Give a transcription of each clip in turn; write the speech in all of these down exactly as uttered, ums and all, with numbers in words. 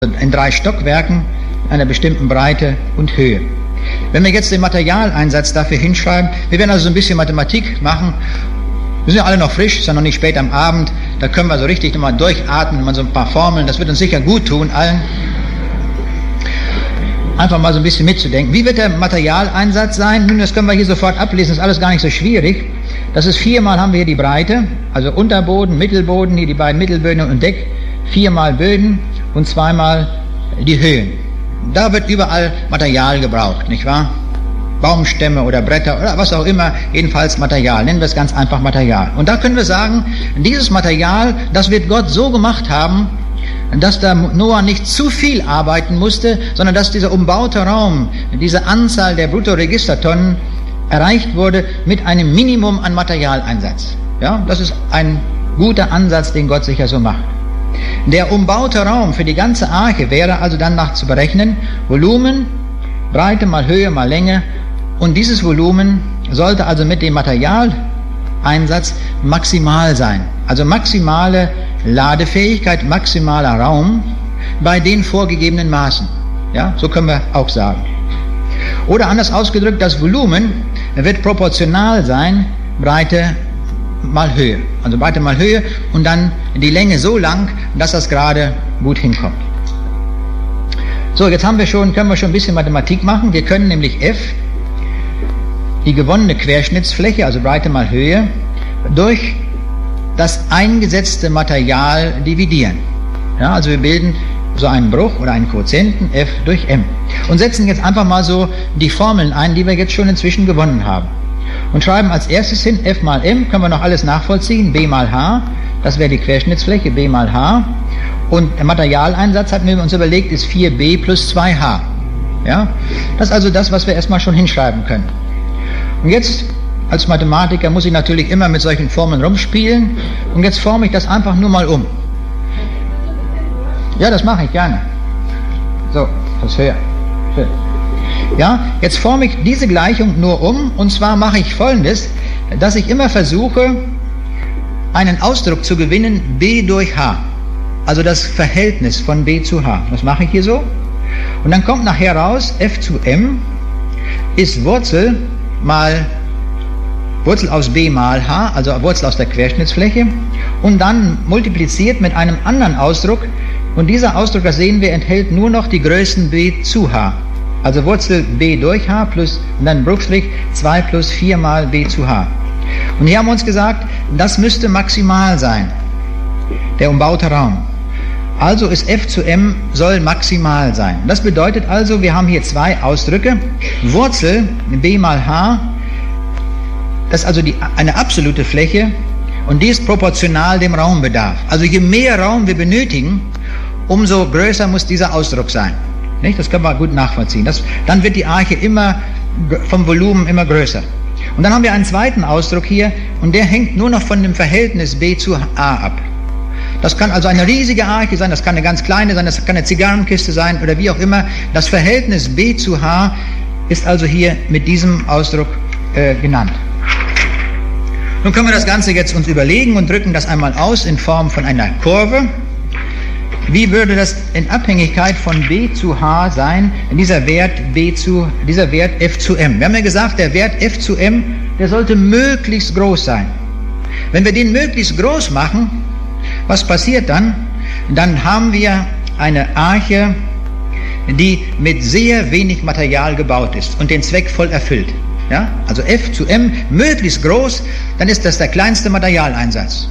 in drei Stockwerken einer bestimmten Breite und Höhe. Wenn wir jetzt den Materialeinsatz dafür hinschreiben, wir werden also so ein bisschen Mathematik machen. Wir sind ja alle noch frisch, ist ja noch nicht spät am Abend, da können wir so richtig nochmal durchatmen, mal so ein paar Formeln, das wird uns sicher gut tun, allen. Einfach mal so ein bisschen mitzudenken. Wie wird der Materialeinsatz sein? Nun, das können wir hier sofort ablesen, ist alles gar nicht so schwierig. Das ist viermal haben wir hier die Breite, also Unterboden, Mittelboden, hier die beiden Mittelböden und Deck, viermal Böden und zweimal die Höhen. Da wird überall Material gebraucht, nicht wahr? Baumstämme oder Bretter oder was auch immer, jedenfalls Material. Nennen wir es ganz einfach Material. Und da können wir sagen, dieses Material, das wird Gott so gemacht haben, dass da Noah nicht zu viel arbeiten musste, sondern dass dieser umbaute Raum, diese Anzahl der Bruttoregistertonnen erreicht wurde mit einem Minimum an Materialeinsatz. Ja, das ist ein guter Ansatz, den Gott sicher so macht. Der umbaute Raum für die ganze Arche wäre also dann nach zu berechnen, Volumen, Breite mal Höhe mal Länge, und dieses Volumen sollte also mit dem Materialeinsatz maximal sein. Also maximale Ladefähigkeit, maximaler Raum bei den vorgegebenen Maßen. Ja, so können wir auch sagen. Oder anders ausgedrückt, das Volumen wird proportional sein, Breite mal Höhe. Also Breite mal Höhe und dann die Länge so lang, dass das gerade gut hinkommt. So, jetzt haben wir schon, können wir schon ein bisschen Mathematik machen. Wir können nämlich F, die gewonnene Querschnittsfläche, also Breite mal Höhe, durch das eingesetzte Material dividieren. Ja, also wir bilden so einen Bruch oder einen Quotienten F durch M und setzen jetzt einfach mal so die Formeln ein, die wir jetzt schon inzwischen gewonnen haben. Und schreiben als erstes hin, F mal M, können wir noch alles nachvollziehen, B mal H, das wäre die Querschnittsfläche, B mal H. Und der Materialeinsatz, hatten wir uns überlegt, ist vier b plus zwei h. Ja? Das ist also das, was wir erstmal schon hinschreiben können. Und jetzt, als Mathematiker, muss ich natürlich immer mit solchen Formeln rumspielen. Und jetzt forme ich das einfach nur mal um. Ja, das mache ich gerne. So, das höher. Schön. Ja, jetzt forme ich diese Gleichung nur um, und zwar mache ich Folgendes, dass ich immer versuche, einen Ausdruck zu gewinnen, B durch H. Also das Verhältnis von B zu H. Das mache ich hier so. Und dann kommt nachher raus, F zu M ist Wurzel mal Wurzel aus B mal H, also Wurzel aus der Querschnittsfläche, und dann multipliziert mit einem anderen Ausdruck. Und dieser Ausdruck, das sehen wir, enthält nur noch die Größen B zu H. Also Wurzel B durch H plus, und dann Bruchstrich zwei plus vier mal B zu H. Und hier haben wir uns gesagt, das müsste maximal sein, der umbaute Raum. Also ist F zu M soll maximal sein. Das bedeutet also, wir haben hier zwei Ausdrücke. Wurzel B mal H, das ist also die, eine absolute Fläche, und die ist proportional dem Raumbedarf. Also je mehr Raum wir benötigen, umso größer muss dieser Ausdruck sein. Nicht? Das können wir gut nachvollziehen. Das, dann wird die Arche immer vom Volumen immer größer. Und dann haben wir einen zweiten Ausdruck hier, und der hängt nur noch von dem Verhältnis B zu A ab. Das kann also eine riesige Arche sein, das kann eine ganz kleine sein, das kann eine Zigarrenkiste sein oder wie auch immer. Das Verhältnis B zu H ist also hier mit diesem Ausdruck äh, genannt. Nun können wir das Ganze jetzt uns überlegen und drücken das einmal aus in Form von einer Kurve. Wie würde das in Abhängigkeit von B zu H sein, dieser Wert B zu, dieser Wert F zu M? Wir haben ja gesagt, der Wert F zu M, der sollte möglichst groß sein. Wenn wir den möglichst groß machen, was passiert dann? Dann haben wir eine Arche, die mit sehr wenig Material gebaut ist und den Zweck voll erfüllt. Ja? Also F zu M, möglichst groß, dann ist das der kleinste Materialeinsatz.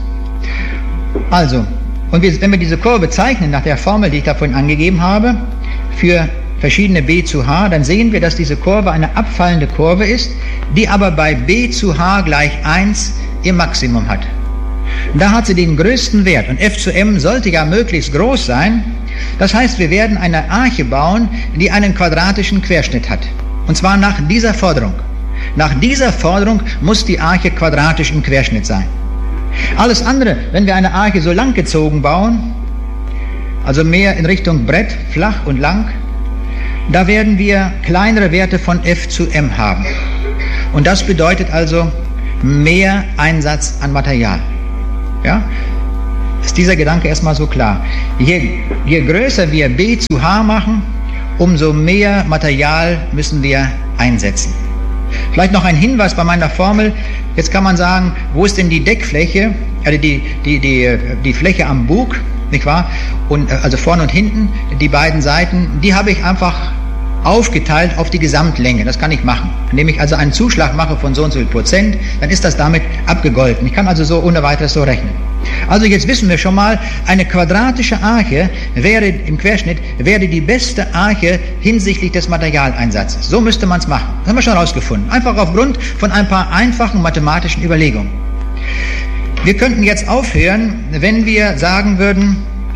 Also, und wir, wenn wir diese Kurve zeichnen nach der Formel, die ich da vorhin angegeben habe, für verschiedene B zu H, dann sehen wir, dass diese Kurve eine abfallende Kurve ist, die aber bei B zu H gleich eins ihr Maximum hat. Da hat sie den größten Wert, und F zu M sollte ja möglichst groß sein. Das heißt, wir werden eine Arche bauen, die einen quadratischen Querschnitt hat. Und zwar nach dieser Forderung. Nach dieser Forderung muss die Arche quadratisch im Querschnitt sein. Alles andere, wenn wir eine Arche so langgezogen bauen, also mehr in Richtung Brett, flach und lang, da werden wir kleinere Werte von F zu M haben. Und das bedeutet also mehr Einsatz an Material. Ja? Ist dieser Gedanke erstmal so klar. Je, je größer wir B zu H machen, umso mehr Material müssen wir einsetzen. Vielleicht noch ein Hinweis bei meiner Formel. Jetzt kann man sagen, wo ist denn die Deckfläche, also die, die, die, die Fläche am Bug, nicht wahr? Und, also vorne und hinten, die beiden Seiten, die habe ich einfach aufgeteilt auf die Gesamtlänge. Das kann ich machen. Indem ich also einen Zuschlag mache von so und so viel Prozent, dann ist das damit abgegolten. Ich kann also so ohne weiteres so rechnen. Also jetzt wissen wir schon mal, eine quadratische Arche wäre im Querschnitt wäre die beste Arche hinsichtlich des Materialeinsatzes. So müsste man es machen. Das haben wir schon herausgefunden. Einfach aufgrund von ein paar einfachen mathematischen Überlegungen. Wir könnten jetzt aufhören, wenn wir sagen würden,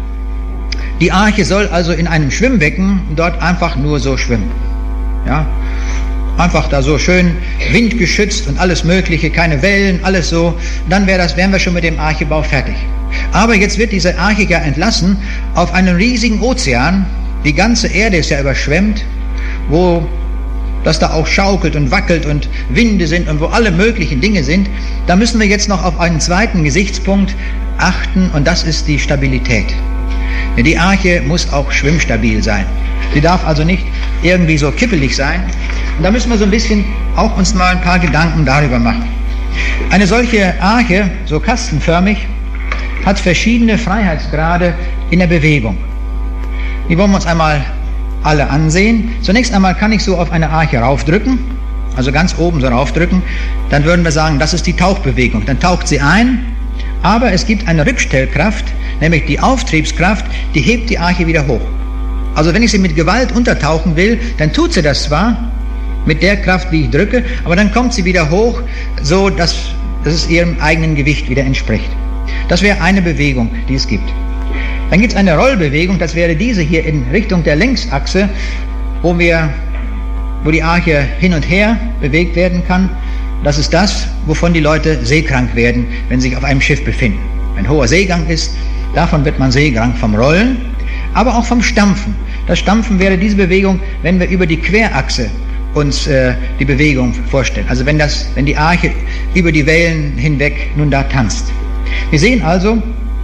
die Arche soll also in einem Schwimmbecken dort einfach nur so schwimmen. Ja? Einfach da so schön windgeschützt und alles Mögliche, keine Wellen, alles so. Dann wär das, wären wir schon mit dem Archebau fertig. Aber jetzt wird diese Arche ja entlassen auf einen riesigen Ozean. Die ganze Erde ist ja überschwemmt, wo das da auch schaukelt und wackelt und Winde sind und wo alle möglichen Dinge sind. Da müssen wir jetzt noch auf einen zweiten Gesichtspunkt achten, und das ist die Stabilität. Die Arche muss auch schwimmstabil sein. Sie darf also nicht irgendwie so kippelig sein. Und da müssen wir so ein bisschen auch uns mal ein paar Gedanken darüber machen. Eine solche Arche, so kastenförmig, hat verschiedene Freiheitsgrade in der Bewegung. Die wollen wir uns einmal alle ansehen. Zunächst einmal kann ich so auf eine Arche raufdrücken, also ganz oben so raufdrücken. Dann würden wir sagen, das ist die Tauchbewegung. Dann taucht sie ein, aber es gibt eine Rückstellkraft, nämlich die Auftriebskraft, die hebt die Arche wieder hoch. Also wenn ich sie mit Gewalt untertauchen will, dann tut sie das zwar mit der Kraft, wie ich drücke, aber dann kommt sie wieder hoch, so dass, dass es ihrem eigenen Gewicht wieder entspricht. Das wäre eine Bewegung, die es gibt. Dann gibt es eine Rollbewegung, das wäre diese hier in Richtung der Längsachse, wo, wir, wo die Arche hin und her bewegt werden kann. Das ist das, wovon die Leute seekrank werden, wenn sie sich auf einem Schiff befinden. Wenn hoher Seegang ist, davon wird man seekrank, vom Rollen, aber auch vom Stampfen. Das Stampfen wäre diese Bewegung, wenn wir über die Querachse uns äh, die Bewegung vorstellen. Also wenn, das, wenn die Arche über die Wellen hinweg nun da tanzt. Wir sehen also,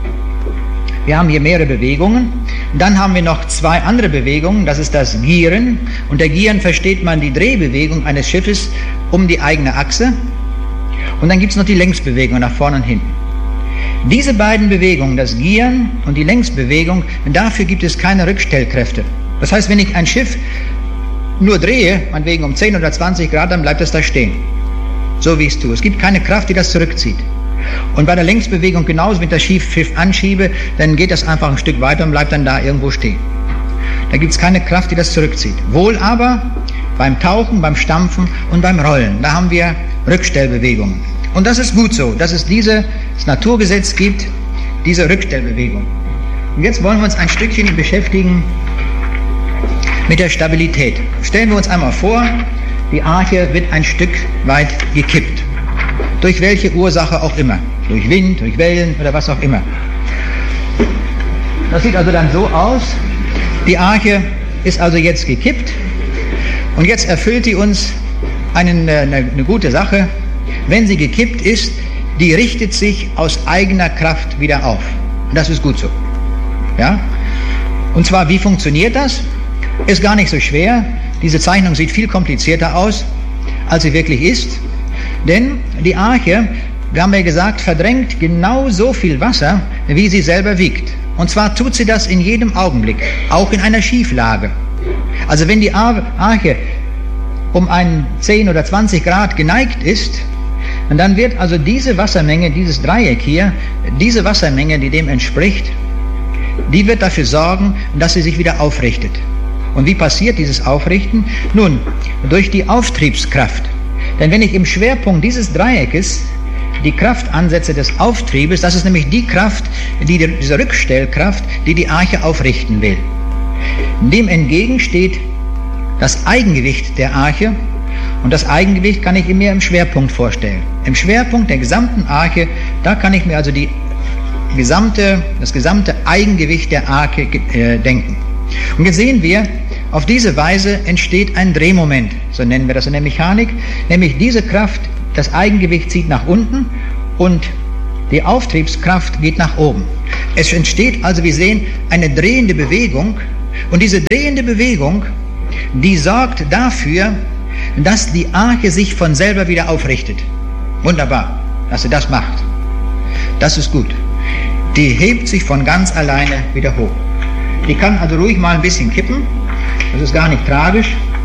wir haben hier mehrere Bewegungen. Dann haben wir noch zwei andere Bewegungen, das ist das Gieren. Unter Gieren versteht man die Drehbewegung eines Schiffes um die eigene Achse. Und dann gibt es noch die Längsbewegung nach vorne und hinten. Diese beiden Bewegungen, das Gieren und die Längsbewegung, dafür gibt es keine Rückstellkräfte. Das heißt, wenn ich ein Schiff nur drehe, meinetwegen um zehn oder zwanzig Grad, dann bleibt es da stehen. So wie ich es tue. Es gibt keine Kraft, die das zurückzieht. Und bei der Längsbewegung genauso, wenn ich das Schiff anschiebe, dann geht das einfach ein Stück weiter und bleibt dann da irgendwo stehen. Da gibt es keine Kraft, die das zurückzieht. Wohl aber beim Tauchen, beim Stampfen und beim Rollen. Da haben wir Rückstellbewegungen. Und das ist gut so, dass es dieses Naturgesetz gibt, diese Rückstellbewegung. Und jetzt wollen wir uns ein Stückchen beschäftigen mit der Stabilität. Stellen wir uns einmal vor, die Arche wird ein Stück weit gekippt. Durch welche Ursache auch immer. Durch Wind, durch Wellen oder was auch immer. Das sieht also dann so aus. Die Arche ist also jetzt gekippt. Und jetzt erfüllt die uns einen, eine, eine gute Sache. Wenn sie gekippt ist, die richtet sich aus eigener Kraft wieder auf. Und das ist gut so. Ja? Und zwar, wie funktioniert das? Ist gar nicht so schwer. Diese Zeichnung sieht viel komplizierter aus, als sie wirklich ist. Denn die Arche, wir haben ja gesagt, verdrängt genau so viel Wasser, wie sie selber wiegt. Und zwar tut sie das in jedem Augenblick, auch in einer Schieflage. Also wenn die Arche um einen zehn oder zwanzig Grad geneigt ist, dann wird also diese Wassermenge, dieses Dreieck hier, diese Wassermenge, die dem entspricht, die wird dafür sorgen, dass sie sich wieder aufrichtet. Und wie passiert dieses Aufrichten? Nun, durch die Auftriebskraft. Denn wenn ich im Schwerpunkt dieses Dreieckes die Kraft ansetze des Auftriebes, das ist nämlich die Kraft, die, diese Rückstellkraft, die die Arche aufrichten will. Dem entgegen steht das Eigengewicht der Arche, und das Eigengewicht kann ich mir im Schwerpunkt vorstellen. Im Schwerpunkt der gesamten Arche, da kann ich mir also die gesamte, das gesamte Eigengewicht der Arche äh, denken. Und jetzt sehen wir, auf diese Weise entsteht ein Drehmoment, so nennen wir das in der Mechanik, nämlich diese Kraft, das Eigengewicht zieht nach unten und Die Auftriebskraft geht nach oben. Es entsteht also, wir sehen, eine drehende Bewegung. Und diese drehende Bewegung, die sorgt dafür, dass die Arche sich von selber wieder aufrichtet. Wunderbar, dass sie das macht. Das ist gut. Die hebt sich von ganz alleine wieder hoch. Die kann also ruhig mal ein bisschen kippen. Das ist gar nicht tragisch.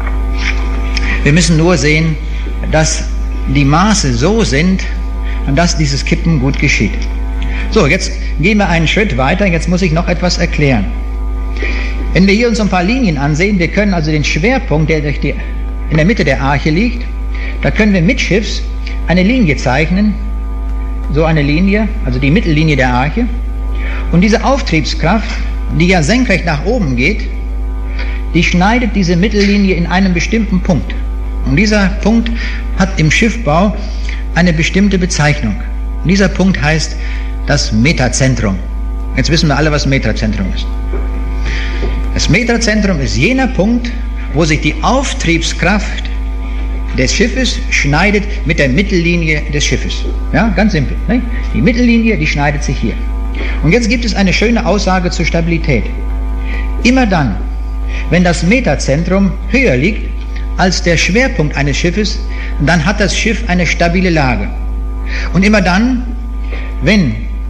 Wir müssen nur sehen, dass die Maße so sind, dass dieses Kippen gut geschieht. So, jetzt gehen wir einen Schritt weiter. Jetzt muss ich noch etwas erklären. Wenn wir hier uns ein paar Linien ansehen, wir können also den Schwerpunkt, der durch die, in der Mitte der Arche liegt, da können wir mitschiffs eine Linie zeichnen, so eine Linie, also die Mittellinie der Arche. Und diese Auftriebskraft, die ja senkrecht nach oben geht, die schneidet diese Mittellinie in einem bestimmten Punkt. Und dieser Punkt hat im Schiffbau eine bestimmte Bezeichnung. Und dieser Punkt heißt das Metazentrum. Jetzt wissen wir alle, was Metazentrum ist. Das Metazentrum ist jener Punkt, wo sich die Auftriebskraft des Schiffes schneidet mit der Mittellinie des Schiffes. Ja, ganz simpel. Ne? Die Mittellinie, die schneidet sich hier. Und jetzt gibt es eine schöne Aussage zur Stabilität. Immer dann, wenn das Metazentrum höher liegt als der Schwerpunkt eines Schiffes, dann hat das Schiff eine stabile Lage. Und immer dann, wenn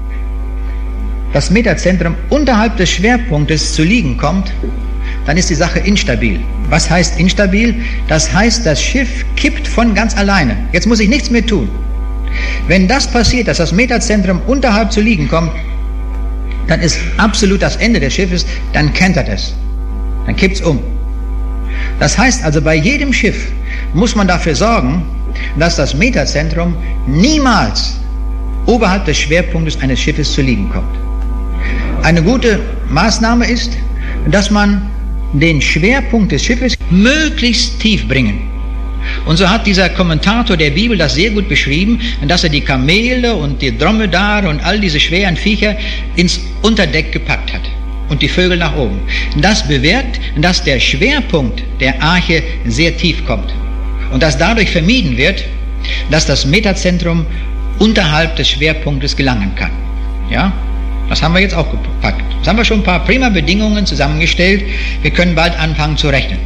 das Metazentrum unterhalb des Schwerpunktes zu liegen kommt, dann ist die Sache instabil. Was heißt instabil? Das heißt, das Schiff kippt von ganz alleine. Jetzt muss ich nichts mehr tun. Wenn das passiert, dass das Metazentrum unterhalb zu liegen kommt, dann ist absolut das Ende des Schiffes, dann kentert es. Dann kippt es um. Das heißt also, bei jedem Schiff muss man dafür sorgen, dass das Metazentrum niemals oberhalb des Schwerpunktes eines Schiffes zu liegen kommt. Eine gute Maßnahme ist, dass man den Schwerpunkt des Schiffes möglichst tief bringen. Und so hat dieser Kommentator der Bibel das sehr gut beschrieben, dass er die Kamele und die Dromedare und all diese schweren Viecher ins Unterdeck gepackt hat und die Vögel nach oben. Das bewirkt, dass der Schwerpunkt der Arche sehr tief kommt und dass dadurch vermieden wird, dass das Metazentrum unterhalb des Schwerpunktes gelangen kann. Ja? Das haben wir jetzt auch gepackt. Jetzt haben wir schon ein paar prima Bedingungen zusammengestellt. Wir können bald anfangen zu rechnen.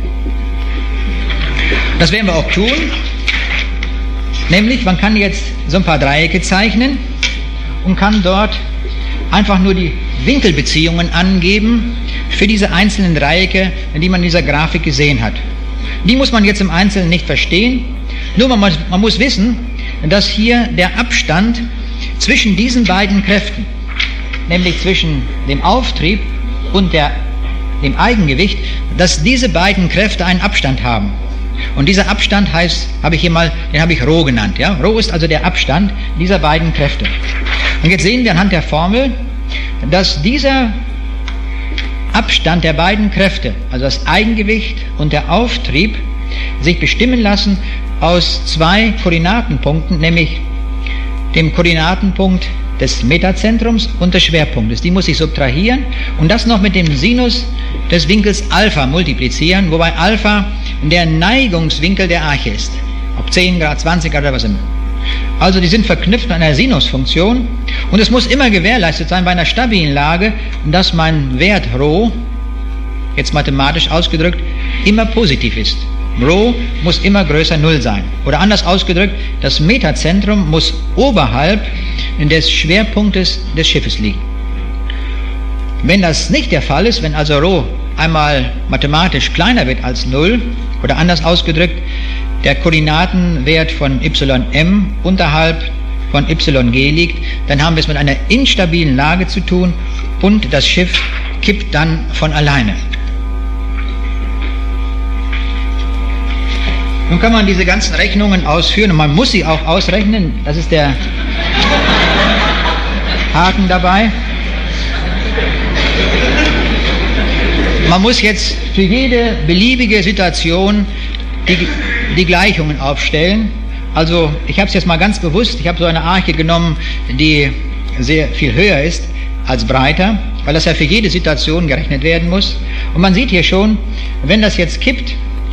Das werden wir auch tun. Nämlich, man kann jetzt so ein paar Dreiecke zeichnen und kann dort einfach nur die Winkelbeziehungen angeben für diese einzelnen Dreiecke, die man in dieser Grafik gesehen hat. Die muss man jetzt im Einzelnen nicht verstehen. Nur man muss, man muss wissen, dass hier der Abstand zwischen diesen beiden Kräften, nämlich zwischen dem Auftrieb und der, dem Eigengewicht, dass diese beiden Kräfte einen Abstand haben. Und dieser Abstand heißt, habe ich hier mal, den habe ich Rho genannt. Ja? Rho ist also der Abstand dieser beiden Kräfte. Und jetzt sehen wir anhand der Formel, dass dieser Abstand der beiden Kräfte, also das Eigengewicht und der Auftrieb, sich bestimmen lassen aus zwei Koordinatenpunkten, nämlich dem Koordinatenpunkt des Metazentrums und des Schwerpunktes. Die muss ich subtrahieren und das noch mit dem Sinus des Winkels Alpha multiplizieren, wobei Alpha der Neigungswinkel der Arche ist. Ob zehn Grad, zwanzig Grad oder was immer. Also die sind verknüpft mit einer Sinusfunktion und es muss immer gewährleistet sein bei einer stabilen Lage, dass mein Wert Rho, jetzt mathematisch ausgedrückt, immer positiv ist. Rho muss immer größer Null sein. Oder anders ausgedrückt, das Metazentrum muss oberhalb des Schwerpunktes des Schiffes liegen. Wenn das nicht der Fall ist, wenn also Rho einmal mathematisch kleiner wird als Null, oder anders ausgedrückt, der Koordinatenwert von Ym unterhalb von Yg liegt, dann haben wir es mit einer instabilen Lage zu tun und das Schiff kippt dann von alleine. Nun kann man diese ganzen Rechnungen ausführen und man muss sie auch ausrechnen, das ist der Haken dabei. Man muss jetzt für jede beliebige Situation die, die Gleichungen aufstellen. Also ich habe es jetzt mal ganz bewusst, ich habe so eine Arche genommen, die sehr viel höher ist als breiter, weil das ja für jede Situation gerechnet werden muss. Und man sieht hier schon, wenn das jetzt kippt,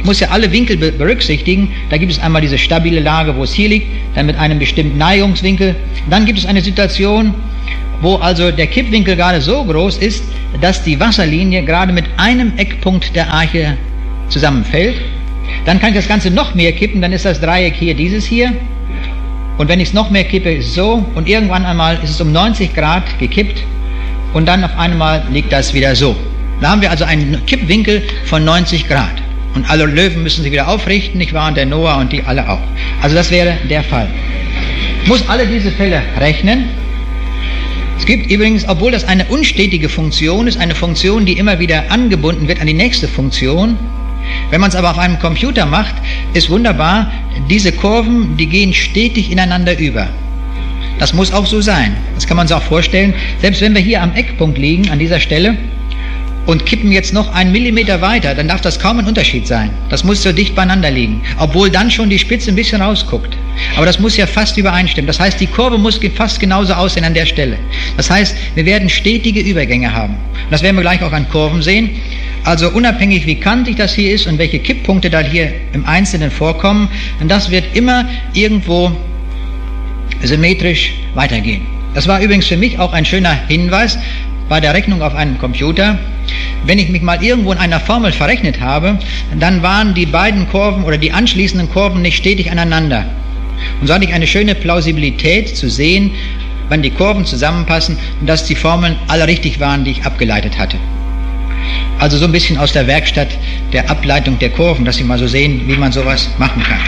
muss ja alle Winkel berücksichtigen. Da gibt es einmal diese stabile Lage, wo es hier liegt, dann mit einem bestimmten Neigungswinkel. Dann gibt es eine Situation, wo also der Kippwinkel gerade so groß ist, dass die Wasserlinie gerade mit einem Eckpunkt der Arche zusammenfällt. Dann kann ich das Ganze noch mehr kippen, dann ist das Dreieck hier dieses hier. Und wenn ich es noch mehr kippe, ist es so. Und irgendwann einmal ist es um neunzig Grad gekippt und dann auf einmal liegt das wieder so. Da haben wir also einen Kippwinkel von neunzig Grad. Und alle Löwen müssen sich wieder aufrichten, nicht wahr? Und der Noah und die alle auch. Also das wäre der Fall. Ich muss alle diese Fälle rechnen. Es gibt übrigens, obwohl das eine unstetige Funktion ist, eine Funktion, die immer wieder angebunden wird an die nächste Funktion. Wenn man es aber auf einem Computer macht, ist wunderbar, diese Kurven, die gehen stetig ineinander über. Das muss auch so sein. Das kann man sich auch vorstellen. Selbst wenn wir hier am Eckpunkt liegen, an dieser Stelle, und kippen jetzt noch einen Millimeter weiter, dann darf das kaum ein Unterschied sein. Das muss so dicht beieinander liegen, obwohl dann schon die Spitze ein bisschen rausguckt. Aber das muss ja fast übereinstimmen. Das heißt, die Kurve muss fast genauso aussehen an der Stelle. Das heißt, wir werden stetige Übergänge haben. Und das werden wir gleich auch an Kurven sehen. Also unabhängig, wie kantig das hier ist und welche Kipppunkte da hier im Einzelnen vorkommen, denn das wird immer irgendwo symmetrisch weitergehen. Das war übrigens für mich auch ein schöner Hinweis bei der Rechnung auf einem Computer. Wenn ich mich mal irgendwo in einer Formel verrechnet habe, dann waren die beiden Kurven oder die anschließenden Kurven nicht stetig aneinander. Und so hatte ich eine schöne Plausibilität zu sehen, wann die Kurven zusammenpassen und dass die Formeln alle richtig waren, die ich abgeleitet hatte. Also so ein bisschen aus der Werkstatt der Ableitung der Kurven, dass Sie mal so sehen, wie man sowas machen kann.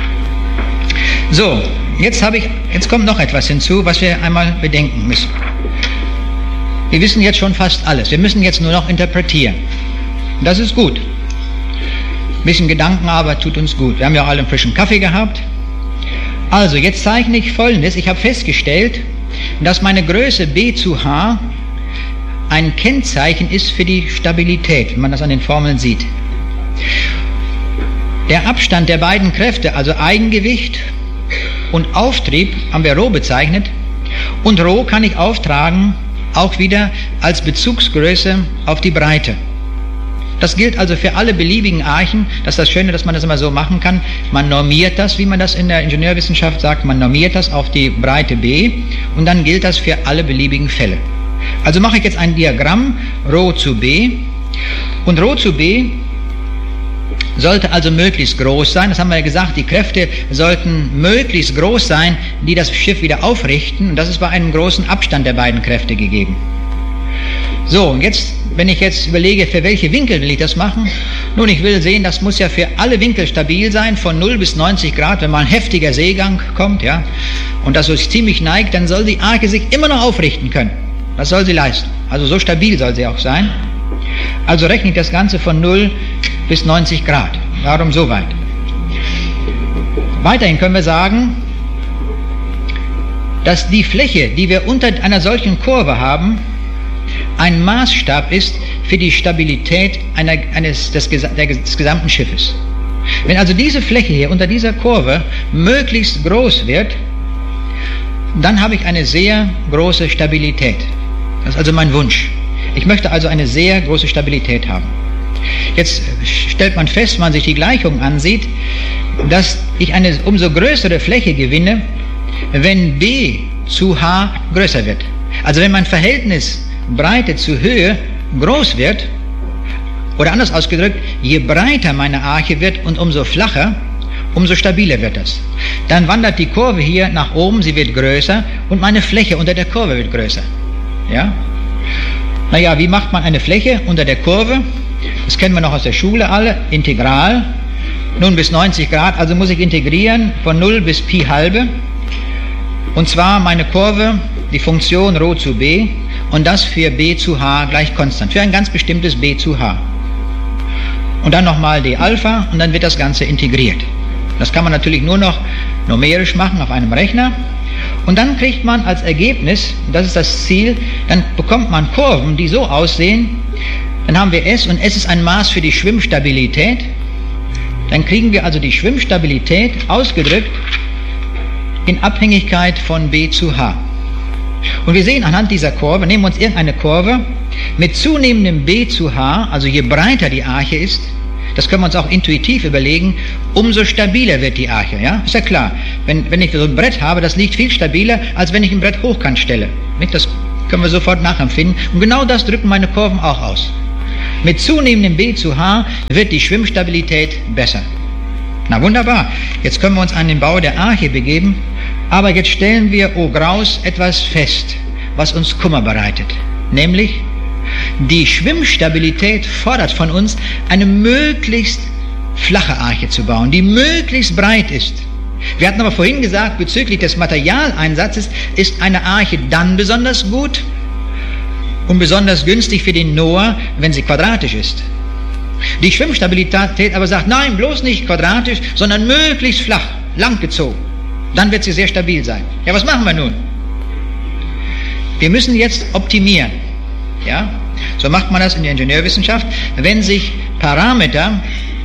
So, jetzt habe ich, jetzt kommt noch etwas hinzu, was wir einmal bedenken müssen. Wir wissen jetzt schon fast alles. Wir müssen jetzt nur noch interpretieren. Das ist gut. Ein bisschen Gedankenarbeit tut uns gut. Wir haben ja auch alle einen frischen Kaffee gehabt. Also, jetzt zeichne ich Folgendes. Ich habe festgestellt, dass meine Größe b zu h ein Kennzeichen ist für die Stabilität, wenn man das an den Formeln sieht. Der Abstand der beiden Kräfte, also Eigengewicht und Auftrieb, haben wir Rho bezeichnet. Und Rho kann ich auftragen auch wieder als Bezugsgröße auf die Breite. Das gilt also für alle beliebigen Archen. Das ist das Schöne, dass man das immer so machen kann. Man normiert das, wie man das in der Ingenieurwissenschaft sagt, man normiert das auf die Breite b und dann gilt das für alle beliebigen Fälle. Also mache ich jetzt ein Diagramm Rho zu b und Rho zu b sollte also möglichst groß sein. Das haben wir ja gesagt, die Kräfte sollten möglichst groß sein, die das Schiff wieder aufrichten. Und das ist bei einem großen Abstand der beiden Kräfte gegeben. So, und jetzt, wenn ich jetzt überlege, für welche Winkel will ich das machen? Nun, ich will sehen, das muss ja für alle Winkel stabil sein, von null bis neunzig Grad. Wenn mal ein heftiger Seegang kommt, ja, und das so ziemlich neigt, dann soll die Arke sich immer noch aufrichten können. Das soll sie leisten. Also so stabil soll sie auch sein. Also rechne ich das Ganze von null bis neunzig Grad. Darum so weit. Weiterhin können wir sagen, dass die Fläche, die wir unter einer solchen Kurve haben, ein Maßstab ist für die Stabilität einer, eines, des, des gesamten Schiffes. Wenn also diese Fläche hier unter dieser Kurve möglichst groß wird, dann habe ich eine sehr große Stabilität. Das ist also mein Wunsch. Ich möchte also eine sehr große Stabilität haben. Jetzt stellt man fest, wenn man sich die Gleichung ansieht, dass ich eine umso größere Fläche gewinne, wenn b zu h größer wird. Also wenn mein Verhältnis Breite zu Höhe groß wird, oder anders ausgedrückt, je breiter meine Arche wird und umso flacher, umso stabiler wird das. Dann wandert die Kurve hier nach oben, sie wird größer und meine Fläche unter der Kurve wird größer. Ja? Naja, wie macht man eine Fläche unter der Kurve? Das kennen wir noch aus der Schule alle, Integral. Nun bis neunzig Grad, also muss ich integrieren von null bis Pi halbe. Und zwar meine Kurve, die Funktion Rho zu b und das für b zu h gleich konstant, für ein ganz bestimmtes b zu h. Und dann nochmal d Alpha und dann wird das Ganze integriert. Das kann man natürlich nur noch numerisch machen auf einem Rechner. Und dann kriegt man als Ergebnis, das ist das Ziel, dann bekommt man Kurven, die so aussehen. Dann haben wir S und S ist ein Maß für die Schwimmstabilität. Dann kriegen wir also die Schwimmstabilität ausgedrückt in Abhängigkeit von b zu h. Und wir sehen anhand dieser Kurve, nehmen wir uns irgendeine Kurve, mit zunehmendem b zu h, also je breiter die Arche ist, das können wir uns auch intuitiv überlegen, umso stabiler wird die Arche. Ja? Ist ja klar. Wenn, wenn ich so ein Brett habe, das liegt viel stabiler, als wenn ich ein Brett hochkant stelle. Das können wir sofort nachempfinden. Und genau das drücken meine Kurven auch aus. Mit zunehmendem B zu H wird die Schwimmstabilität besser. Na wunderbar, jetzt können wir uns an den Bau der Arche begeben, aber jetzt stellen wir, oh Graus, etwas fest, was uns Kummer bereitet. Nämlich, die Schwimmstabilität fordert von uns, eine möglichst flache Arche zu bauen, die möglichst breit ist. Wir hatten aber vorhin gesagt, bezüglich des Materialeinsatzes ist eine Arche dann besonders gut und besonders günstig für den Noah, wenn sie quadratisch ist. Die Schwimmstabilität aber sagt, nein, bloß nicht quadratisch, sondern möglichst flach, langgezogen. Dann wird sie sehr stabil sein. Ja, was machen wir nun? Wir müssen jetzt optimieren. Ja? So macht man das in der Ingenieurwissenschaft. Wenn sich Parameter,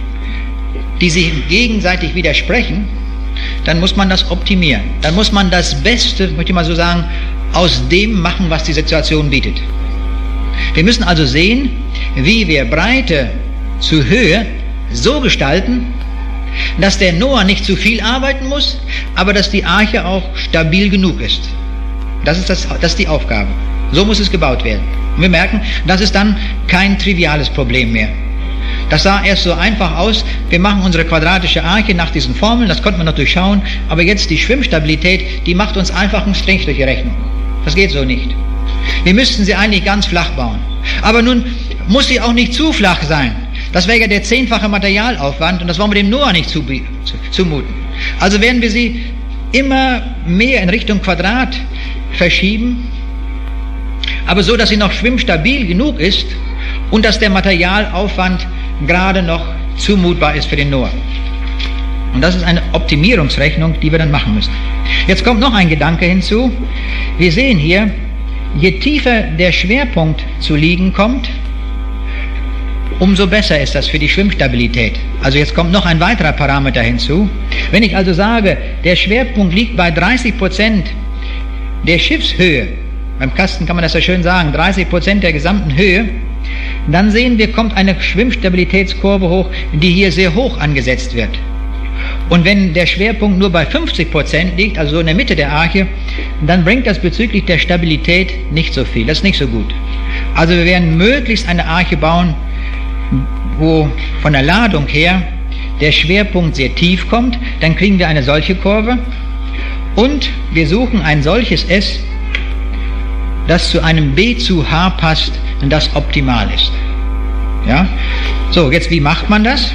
die sich gegenseitig widersprechen, dann muss man das optimieren. Dann muss man das Beste, möchte ich mal so sagen, aus dem machen, was die Situation bietet. Wir müssen also sehen, wie wir Breite zu Höhe so gestalten, dass der Noah nicht zu viel arbeiten muss, aber dass die Arche auch stabil genug ist. Das ist, das, das ist die Aufgabe. So muss es gebaut werden. Und wir merken, das ist dann kein triviales Problem mehr. Das sah erst so einfach aus, wir machen unsere quadratische Arche nach diesen Formeln, das konnte man noch durchschauen, aber jetzt die Schwimmstabilität, die macht uns einfach einen Strich durch die Rechnung. Das geht so nicht. Wir müssten sie eigentlich ganz flach bauen. Aber nun muss sie auch nicht zu flach sein. Das wäre ja der zehnfache Materialaufwand und das wollen wir dem Noah nicht zumuten. Also werden wir sie immer mehr in Richtung Quadrat verschieben, aber so, dass sie noch schwimmstabil genug ist und dass der Materialaufwand gerade noch zumutbar ist für den Noah. Und das ist eine Optimierungsrechnung, die wir dann machen müssen. Jetzt kommt noch ein Gedanke hinzu. Wir sehen hier, je tiefer der Schwerpunkt zu liegen kommt, umso besser ist das für die Schwimmstabilität. Also jetzt kommt noch ein weiterer Parameter hinzu. Wenn ich also sage, der Schwerpunkt liegt bei dreißig Prozent der Schiffshöhe, beim Kasten kann man das ja schön sagen, dreißig Prozent der gesamten Höhe, dann sehen wir, kommt eine Schwimmstabilitätskurve hoch, die hier sehr hoch angesetzt wird. Und wenn der Schwerpunkt nur bei fünfzig Prozent liegt, also so in der Mitte der Arche, dann bringt das bezüglich der Stabilität nicht so viel. Das ist nicht so gut. Also wir werden möglichst eine Arche bauen, wo von der Ladung her der Schwerpunkt sehr tief kommt, dann kriegen wir eine solche Kurve und wir suchen ein solches S, das zu einem B zu H passt und das optimal ist. Ja? So, jetzt wie macht man das?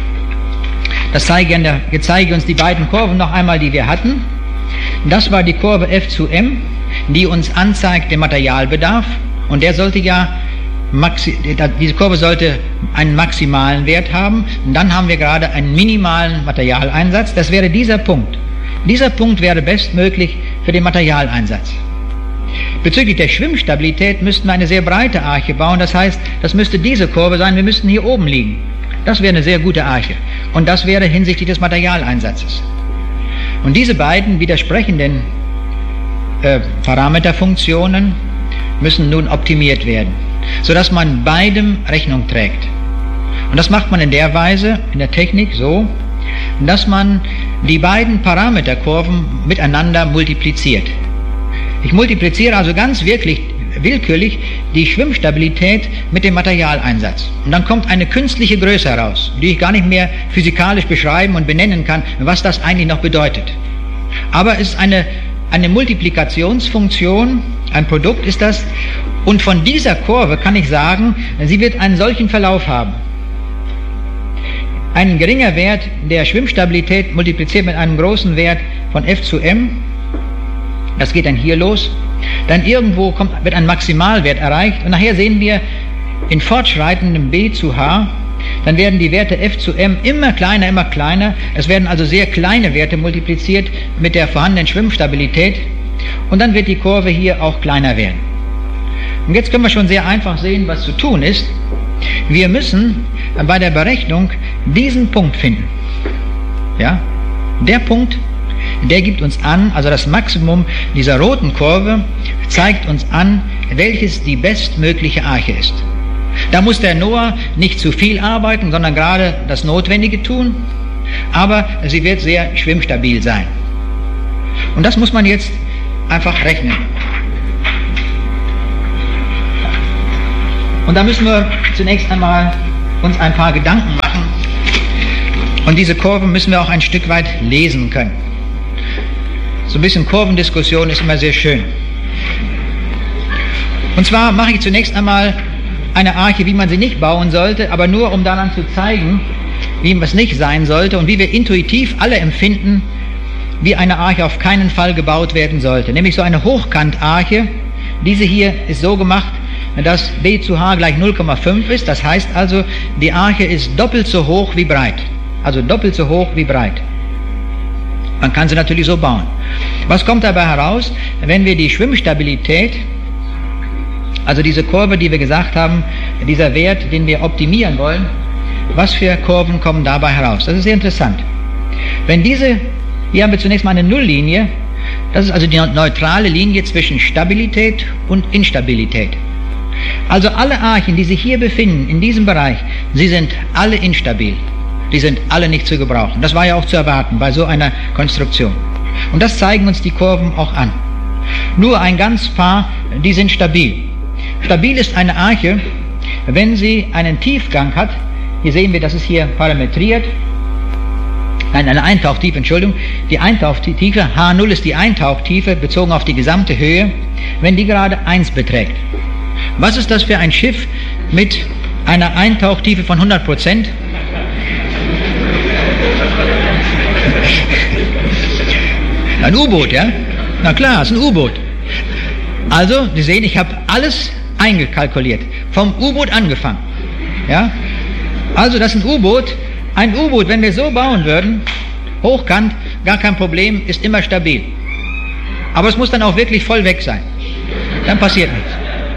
Das zeige, der, jetzt zeige ich uns die beiden Kurven noch einmal, die wir hatten. Das war die Kurve F zu M, die uns anzeigt den Materialbedarf und der sollte ja Maxi, diese Kurve sollte einen maximalen Wert haben und dann haben wir gerade einen minimalen Materialeinsatz. Das wäre dieser Punkt. Dieser Punkt wäre bestmöglich für den Materialeinsatz. Bezüglich der Schwimmstabilität müssten wir eine sehr breite Arche bauen. Das heißt, das müsste diese Kurve sein. Wir müssten hier oben liegen. Das wäre eine sehr gute Arche. Und das wäre hinsichtlich des Materialeinsatzes. Und diese beiden widersprechenden äh, Parameterfunktionen müssen nun optimiert werden, sodass man beidem Rechnung trägt. Und das macht man in der Weise, in der Technik so, dass man die beiden Parameterkurven miteinander multipliziert. Ich multipliziere also ganz wirklich willkürlich die Schwimmstabilität mit dem Materialeinsatz. Und dann kommt eine künstliche Größe heraus, die ich gar nicht mehr physikalisch beschreiben und benennen kann, was das eigentlich noch bedeutet. Aber es ist eine, eine Multiplikationsfunktion, ein Produkt ist das, und von dieser Kurve kann ich sagen, sie wird einen solchen Verlauf haben. Ein geringer Wert der Schwimmstabilität multipliziert mit einem großen Wert von F zu M, das geht dann hier los, dann irgendwo kommt, wird ein Maximalwert erreicht und nachher sehen wir in fortschreitendem B zu H, dann werden die Werte F zu M immer kleiner, immer kleiner, es werden also sehr kleine Werte multipliziert mit der vorhandenen Schwimmstabilität und dann wird die Kurve hier auch kleiner werden. Und jetzt können wir schon sehr einfach sehen, was zu tun ist. Wir müssen bei der Berechnung diesen Punkt finden. Ja? Der Punkt, der gibt uns an, also das Maximum dieser roten Kurve zeigt uns an, welches die bestmögliche Arche ist. Da muss der Noah nicht zu viel arbeiten, sondern gerade das Notwendige tun, aber sie wird sehr schwimmstabil sein. Und das muss man jetzt einfach rechnen. Und da müssen wir zunächst einmal uns ein paar Gedanken machen. Und diese Kurven müssen wir auch ein Stück weit lesen können. So ein bisschen Kurvendiskussion ist immer sehr schön. Und zwar mache ich zunächst einmal eine Arche, wie man sie nicht bauen sollte, aber nur um daran zu zeigen, wie es nicht sein sollte und wie wir intuitiv alle empfinden, wie eine Arche auf keinen Fall gebaut werden sollte. Nämlich so eine Hochkantarche. Diese hier ist so gemacht, dass B zu H gleich null Komma fünf ist. Das heißt also, die Arche ist doppelt so hoch wie breit. Also doppelt so hoch wie breit. Man kann sie natürlich so bauen. Was kommt dabei heraus, wenn wir die Schwimmstabilität, also diese Kurve, die wir gesagt haben, dieser Wert, den wir optimieren wollen, was für Kurven kommen dabei heraus? Das ist sehr interessant. Wenn diese, hier haben wir zunächst mal eine Nulllinie, das ist also die neutrale Linie zwischen Stabilität und Instabilität. Also alle Archen, die sich hier befinden, in diesem Bereich, sie sind alle instabil. Die sind alle nicht zu gebrauchen. Das war ja auch zu erwarten bei so einer Konstruktion. Und das zeigen uns die Kurven auch an. Nur ein ganz paar, die sind stabil. Stabil ist eine Arche, wenn sie einen Tiefgang hat. Hier sehen wir, das ist hier parametriert. Nein, eine Eintauchtiefe, Entschuldigung. Die Eintauchtiefe, H null ist die Eintauchtiefe, bezogen auf die gesamte Höhe, wenn die gerade eins beträgt. Was ist das für ein Schiff mit einer Eintauchtiefe von hundert Prozent? Ein U-Boot, ja? Na klar, es ist ein U-Boot. Also, Sie sehen, ich habe alles eingekalkuliert, vom U-Boot angefangen. Ja? Also, das ist ein U-Boot. Ein U-Boot, wenn wir so bauen würden, hochkant, gar kein Problem, ist immer stabil. Aber es muss dann auch wirklich voll weg sein. Dann passiert nichts.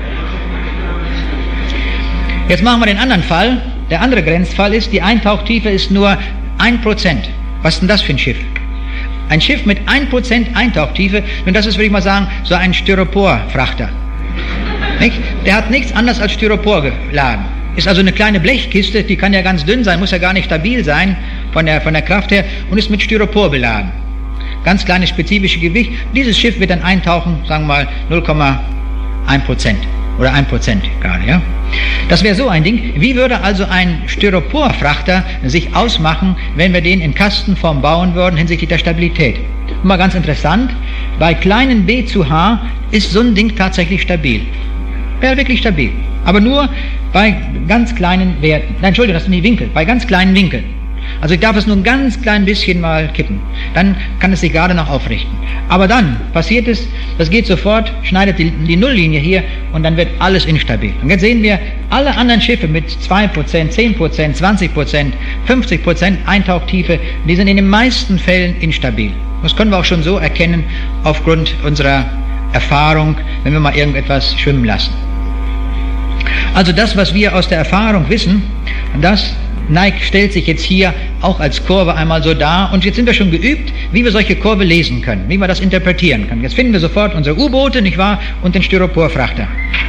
Jetzt machen wir den anderen Fall. Der andere Grenzfall ist, die Eintauchtiefe ist nur ein Prozent. Was ist denn das für ein Schiff? Ein Schiff mit ein Prozent Eintauchtiefe, und das ist, würde ich mal sagen, so ein Styropor-Frachter. Nicht? Der hat nichts anderes als Styropor geladen. Ist also eine kleine Blechkiste, die kann ja ganz dünn sein, muss ja gar nicht stabil sein von der, von der Kraft her, und ist mit Styropor beladen. Ganz kleines spezifisches Gewicht. Dieses Schiff wird dann eintauchen, sagen wir mal null Komma eins Prozent oder ein Prozent gerade. Ja? Das wäre so ein Ding. Wie würde also ein Styroporfrachter sich ausmachen, wenn wir den in Kastenform bauen würden hinsichtlich der Stabilität? Und mal ganz interessant, bei kleinen B zu H ist so ein Ding tatsächlich stabil. Wäre wirklich stabil. Aber nur bei ganz kleinen Werten. Nein, Entschuldigung, das sind die Winkel. Bei ganz kleinen Winkeln. Also ich darf es nur ein ganz klein bisschen mal kippen. Dann kann es sich gerade noch aufrichten. Aber dann passiert es, das geht sofort, schneidet die, die Nulllinie hier und dann wird alles instabil. Und jetzt sehen wir, alle anderen Schiffe mit zwei Prozent, zehn Prozent, zwanzig Prozent, fünfzig Prozent Eintauchtiefe, die sind in den meisten Fällen instabil. Das können wir auch schon so erkennen aufgrund unserer Erfahrung, wenn wir mal irgendetwas schwimmen lassen. Also das, was wir aus der Erfahrung wissen, das Nike stellt sich jetzt hier auch als Kurve einmal so dar, und jetzt sind wir schon geübt, wie wir solche Kurve lesen können, wie wir das interpretieren können. Jetzt finden wir sofort unsere U-Boote, nicht wahr, und den Styroporfrachter.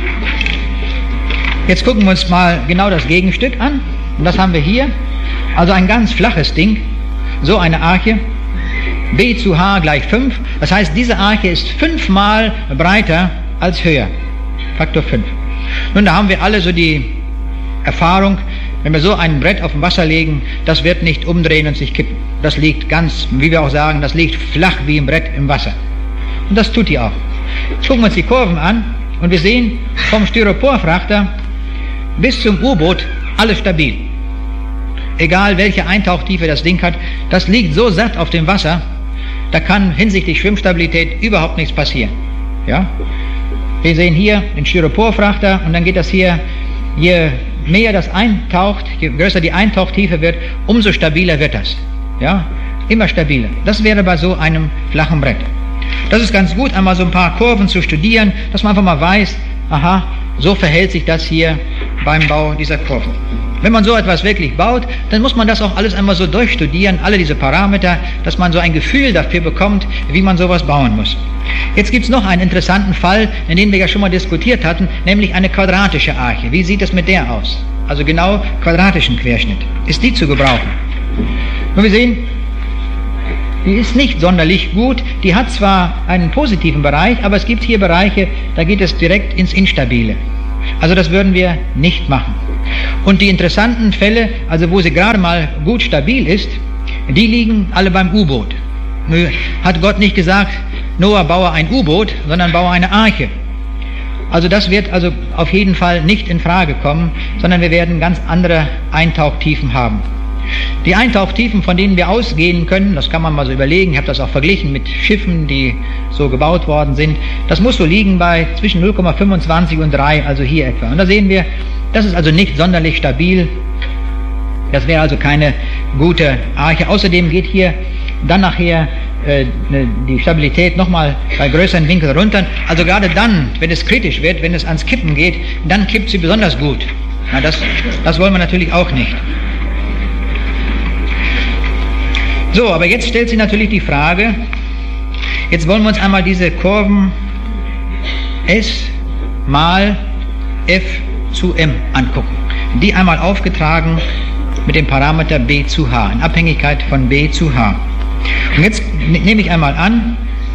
Jetzt gucken wir uns mal genau das Gegenstück an, und das haben wir hier. Also ein ganz flaches Ding, so eine Arche, B zu H gleich fünf, das heißt, diese Arche ist fünfmal breiter als höher, Faktor fünf. Nun, da haben wir alle so die Erfahrung, wenn wir so ein Brett auf dem Wasser legen, das wird nicht umdrehen und sich kippen. Das liegt ganz, wie wir auch sagen, das liegt flach wie ein Brett im Wasser. Und das tut die auch. Jetzt gucken wir uns die Kurven an und wir sehen, vom Styroporfrachter bis zum U-Boot alles stabil. Egal welche Eintauchtiefe das Ding hat, das liegt so satt auf dem Wasser, da kann hinsichtlich Schwimmstabilität überhaupt nichts passieren. Ja? Wir sehen hier den Styroporfrachter, und dann geht das hier, je mehr das eintaucht, je größer die Eintauchtiefe wird, umso stabiler wird das. Ja? Immer stabiler. Das wäre bei so einem flachen Brett. Das ist ganz gut, einmal so ein paar Kurven zu studieren, dass man einfach mal weiß, aha, so verhält sich das hier beim Bau dieser Kurven. Wenn man so etwas wirklich baut, dann muss man das auch alles einmal so durchstudieren, alle diese Parameter, dass man so ein Gefühl dafür bekommt, wie man sowas bauen muss. Jetzt gibt es noch einen interessanten Fall, in den wir ja schon mal diskutiert hatten, nämlich eine quadratische Arche. Wie sieht es mit der aus? Also genau quadratischen Querschnitt. Ist die zu gebrauchen? Nun, wir sehen, die ist nicht sonderlich gut. Die hat zwar einen positiven Bereich, aber es gibt hier Bereiche, da geht es direkt ins Instabile. Also das würden wir nicht machen. Und die interessanten Fälle, also wo sie gerade mal gut stabil ist, die liegen alle beim U-Boot. Hat Gott nicht gesagt, Noah baue ein U-Boot, sondern baue eine Arche. Also das wird also auf jeden Fall nicht in Frage kommen, sondern wir werden ganz andere Eintauchtiefen haben. Die Eintauchtiefen, von denen wir ausgehen können, das kann man mal so überlegen, ich habe das auch verglichen mit Schiffen, die so gebaut worden sind, das muss so liegen bei zwischen null Komma fünfundzwanzig und drei, also hier etwa. Und da sehen wir, das ist also nicht sonderlich stabil, das wäre also keine gute Arche. Außerdem geht hier dann nachher äh, die Stabilität nochmal bei größeren Winkeln runter. Also gerade dann, wenn es kritisch wird, wenn es ans Kippen geht, dann kippt sie besonders gut. Na, das, das wollen wir natürlich auch nicht. So, aber jetzt stellt sich natürlich die Frage, jetzt wollen wir uns einmal diese Kurven S mal F zu M angucken. Die einmal aufgetragen mit dem Parameter B zu H, in Abhängigkeit von B zu H. Und jetzt nehme ich einmal an,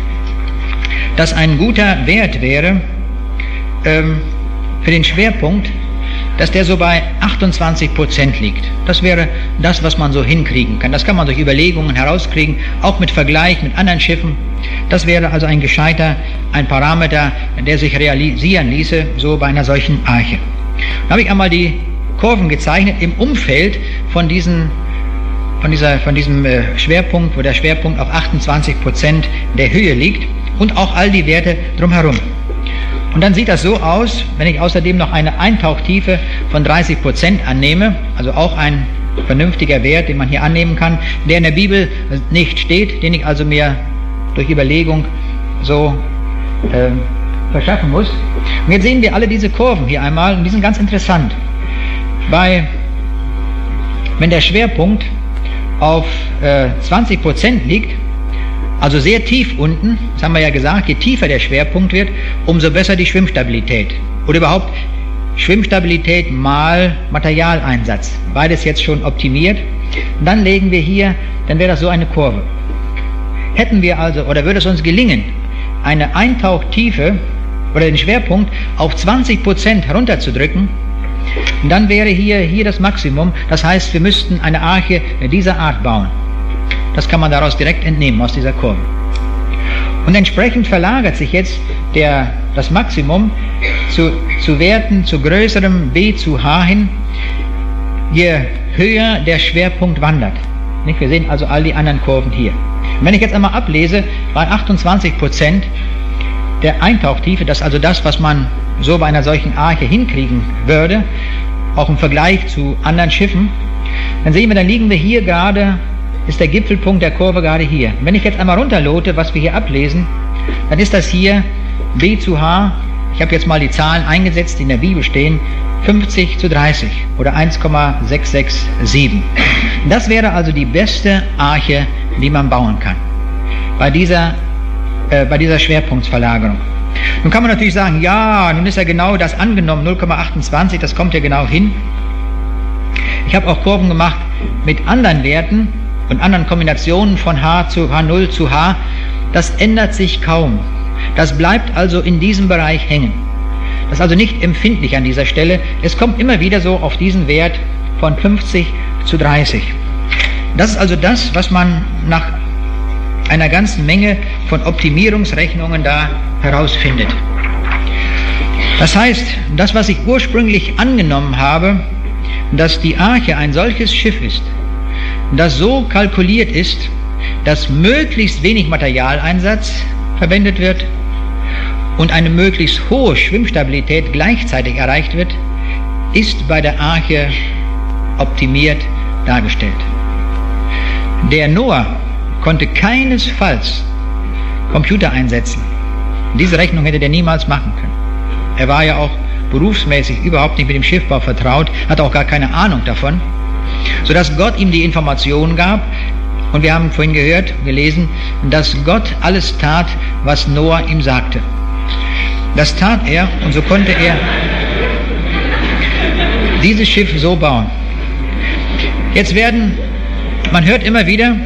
dass ein guter Wert wäre ähm, für den Schwerpunkt, dass der so bei achtundzwanzig Prozent liegt. Das wäre das, was man so hinkriegen kann. Das kann man durch Überlegungen herauskriegen, auch mit Vergleich mit anderen Schiffen. Das wäre also ein gescheiter, ein Parameter, der sich realisieren ließe, so bei einer solchen Arche. Da habe ich einmal die Kurven gezeichnet im Umfeld von, diesen, von, dieser, von diesem äh, Schwerpunkt, wo der Schwerpunkt auf achtundzwanzig Prozent der Höhe liegt und auch all die Werte drumherum. Und dann sieht das so aus, wenn ich außerdem noch eine Eintauchtiefe von dreißig Prozent annehme, also auch ein vernünftiger Wert, den man hier annehmen kann, der in der Bibel nicht steht, den ich also mir durch Überlegung so äh, verschaffen muss. Und jetzt sehen wir alle diese Kurven hier einmal und die sind ganz interessant. Bei, wenn der Schwerpunkt auf äh, zwanzig Prozent liegt, also sehr tief unten, das haben wir ja gesagt, je tiefer der Schwerpunkt wird, umso besser die Schwimmstabilität. Oder überhaupt Schwimmstabilität mal Materialeinsatz. Beides jetzt schon optimiert. Und dann legen wir hier, dann wäre das so eine Kurve. Hätten wir also, oder würde es uns gelingen, eine Eintauchtiefe oder den Schwerpunkt auf zwanzig Prozent herunterzudrücken, dann wäre hier, hier das Maximum. Das heißt, wir müssten eine Arche dieser Art bauen. Das kann man daraus direkt entnehmen, aus dieser Kurve. Und entsprechend verlagert sich jetzt der, das Maximum zu, zu Werten, zu größerem B zu H hin, je höher der Schwerpunkt wandert. Nicht? Wir sehen also all die anderen Kurven hier. Und wenn ich jetzt einmal ablese, bei achtundzwanzig Prozent der Eintauchtiefe, das ist also das, was man so bei einer solchen Arche hinkriegen würde, auch im Vergleich zu anderen Schiffen, dann sehen wir, dann liegen wir hier gerade, ist der Gipfelpunkt der Kurve gerade hier. Und wenn ich jetzt einmal runterlote, was wir hier ablesen, dann ist das hier B zu H, ich habe jetzt mal die Zahlen eingesetzt, die in der Bibel stehen, fünfzig zu dreißig oder eins Komma sechs sechs sieben. Das wäre also die beste Arche, die man bauen kann, bei dieser, äh, bei dieser Schwerpunktsverlagerung. Nun kann man natürlich sagen, ja, nun ist ja genau das angenommen, null Komma achtundzwanzig, das kommt ja genau hin. Ich habe auch Kurven gemacht mit anderen Werten und anderen Kombinationen von H zu H null zu H. Das ändert sich kaum. Das bleibt also in diesem Bereich hängen. Das ist also nicht empfindlich an dieser Stelle. Es kommt immer wieder so auf diesen Wert von fünfzig zu dreißig. Das ist also das, was man nach einer ganzen Menge von Optimierungsrechnungen da herausfindet. Das heißt, das, was ich ursprünglich angenommen habe, dass die Arche ein solches Schiff ist, das so kalkuliert ist, dass möglichst wenig Materialeinsatz verwendet wird und eine möglichst hohe Schwimmstabilität gleichzeitig erreicht wird, ist bei der Arche optimiert dargestellt. Der Noah konnte keinesfalls Computer einsetzen. Diese Rechnung hätte der niemals machen können. Er war ja auch berufsmäßig überhaupt nicht mit dem Schiffbau vertraut, hat auch gar keine Ahnung davon, sodass Gott ihm die Information gab. Und wir haben vorhin gehört, gelesen, dass Gott alles tat, was Noah ihm sagte. Das tat er, und so konnte er dieses Schiff so bauen. Jetzt werden, man hört immer wieder,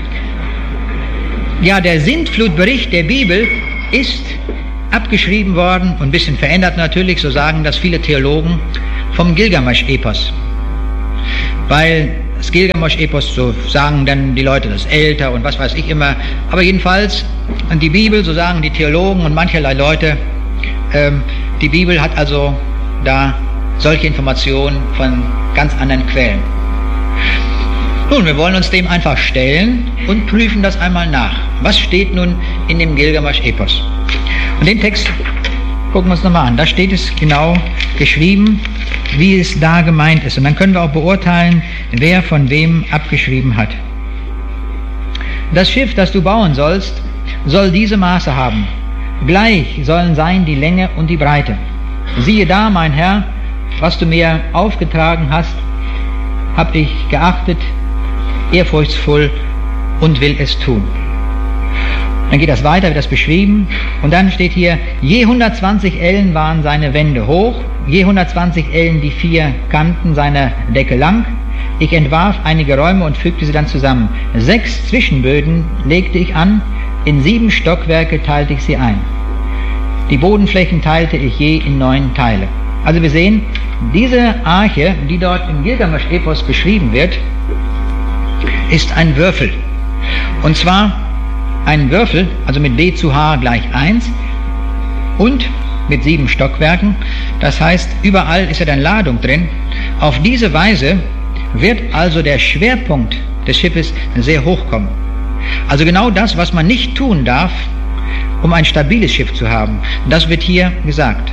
ja, der Sintflutbericht der Bibel ist abgeschrieben worden und ein bisschen verändert natürlich, so sagen das viele Theologen, vom Gilgamesch-Epos. Weil das Gilgamesch-Epos, so sagen dann die Leute, das ist älter und was weiß ich immer, aber jedenfalls an die Bibel, so sagen die Theologen und mancherlei Leute, ähm, die Bibel hat also da solche Informationen von ganz anderen Quellen. Nun, wir wollen uns dem einfach stellen und prüfen das einmal nach. Was steht nun in dem Gilgamesch-Epos? Und den Text gucken wir uns nochmal an. Da steht es genau geschrieben, wie es da gemeint ist. Und dann können wir auch beurteilen, wer von wem abgeschrieben hat. Das Schiff, das du bauen sollst, soll diese Maße haben. Gleich sollen sein die Länge und die Breite. Siehe da, mein Herr, was du mir aufgetragen hast, hab ich geachtet, ehrfurchtsvoll und will es tun. Dann geht das weiter, wird das beschrieben, und dann steht hier, je hundertzwanzig Ellen waren seine Wände hoch, je hundertzwanzig Ellen die vier Kanten seiner Decke lang. Ich entwarf einige Räume und fügte sie dann zusammen. Sechs Zwischenböden legte ich an, in sieben Stockwerke teilte ich sie ein. Die Bodenflächen teilte ich je in neun Teile. Also wir sehen, diese Arche, die dort im Gilgamesch-Epos beschrieben wird, ist ein Würfel. Und zwar ein Würfel, also mit B zu H gleich eins und mit sieben Stockwerken. Das heißt, überall ist ja dann Ladung drin. Auf diese Weise wird also der Schwerpunkt des Schiffes sehr hoch kommen. Also genau das, was man nicht tun darf, um ein stabiles Schiff zu haben. Das wird hier gesagt.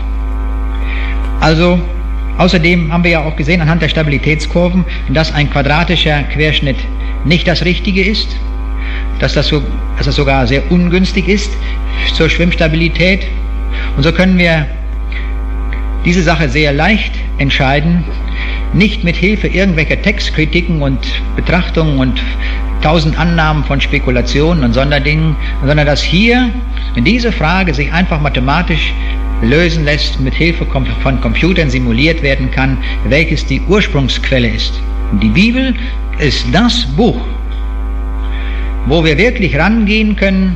Also, außerdem haben wir ja auch gesehen anhand der Stabilitätskurven, dass ein quadratischer Querschnitt nicht das Richtige ist, dass das, so, dass das sogar sehr ungünstig ist zur Schwimmstabilität. Und so können wir diese Sache sehr leicht entscheiden, nicht mit Hilfe irgendwelcher Textkritiken und Betrachtungen und tausend Annahmen von Spekulationen und Sonderdingen, sondern dass hier diese Frage sich einfach mathematisch lösen lässt, mit Hilfe von Computern simuliert werden kann, welches die Ursprungsquelle ist. Die Bibel ist das Buch, wo wir wirklich rangehen können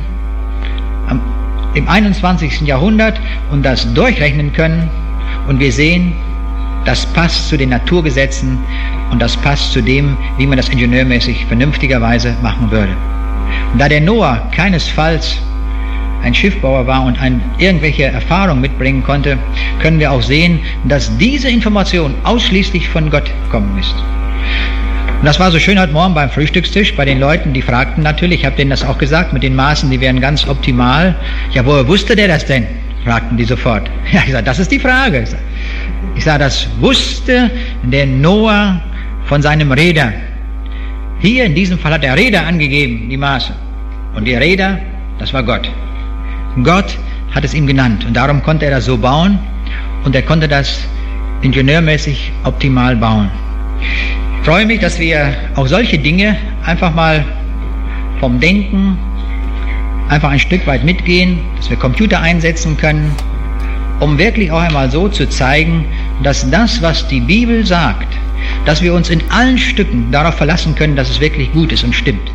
im einundzwanzigsten Jahrhundert und das durchrechnen können, und wir sehen, das passt zu den Naturgesetzen und das passt zu dem, wie man das ingenieurmäßig vernünftigerweise machen würde. Und da der Noah keinesfalls ein Schiffbauer war und ein, irgendwelche Erfahrung mitbringen konnte, können wir auch sehen, dass diese Information ausschließlich von Gott gekommen ist. Und das war so schön heute Morgen beim Frühstückstisch bei den Leuten, die fragten natürlich, ich habe denen das auch gesagt, mit den Maßen, die wären ganz optimal. Ja, woher wusste der das denn? Fragten die sofort. Ja, ich sage, das ist die Frage. Ich sage, ich sage, das wusste der Noah von seinem Räder. Hier in diesem Fall hat der Räder angegeben, die Maße. Und die Räder, das war Gott. Gott hat es ihm genannt und darum konnte er das so bauen und er konnte das ingenieurmäßig optimal bauen. Ich freue mich, dass wir auch solche Dinge einfach mal vom Denken einfach ein Stück weit mitgehen, dass wir Computer einsetzen können, um wirklich auch einmal so zu zeigen, dass das, was die Bibel sagt, dass wir uns in allen Stücken darauf verlassen können, dass es wirklich gut ist und stimmt.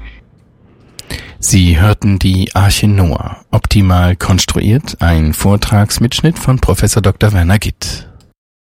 Sie hörten die Arche Noah, optimal konstruiert, ein Vortragsmitschnitt von Professor Doktor Werner Gitt.